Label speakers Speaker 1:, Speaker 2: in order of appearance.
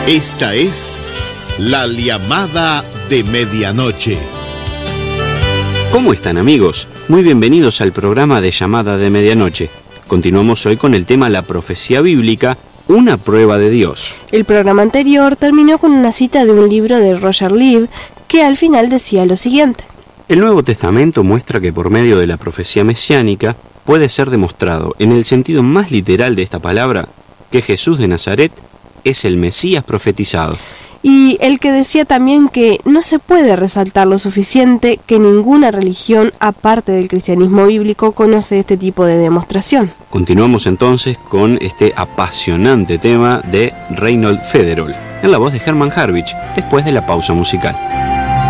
Speaker 1: Esta es La Llamada de Medianoche.
Speaker 2: ¿Cómo están, amigos? Muy bienvenidos al programa de Llamada de Medianoche. Continuamos hoy con el tema La profecía bíblica, una prueba de Dios.
Speaker 3: El programa anterior terminó con una cita de un libro de Roger Leeb que al final decía lo siguiente:
Speaker 2: El Nuevo Testamento muestra que por medio de la profecía mesiánica puede ser demostrado, en el sentido más literal de esta palabra, que Jesús de Nazaret es el Mesías profetizado.
Speaker 3: Y el que decía también que no se puede resaltar lo suficiente que ninguna religión, aparte del cristianismo bíblico, conoce este tipo de demostración.
Speaker 2: Continuamos entonces con este apasionante tema de Reinhold Federolf, en la voz de Hermann Harwich, después de la pausa musical.